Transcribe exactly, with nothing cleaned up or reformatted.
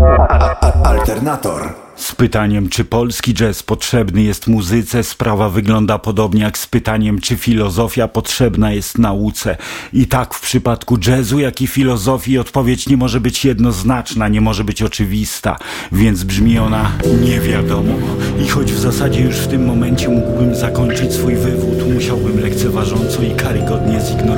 Alternator. Z pytaniem, czy polski jazz potrzebny jest muzyce, sprawa wygląda podobnie jak z pytaniem, czy filozofia potrzebna jest nauce. I tak w przypadku jazzu, jak i filozofii odpowiedź nie może być jednoznaczna, nie może być oczywista, więc brzmi ona nie wiadomo. I choć w zasadzie już w tym momencie mógłbym zakończyć swój wywód, musiałbym lekceważąco i karygodnie zignorować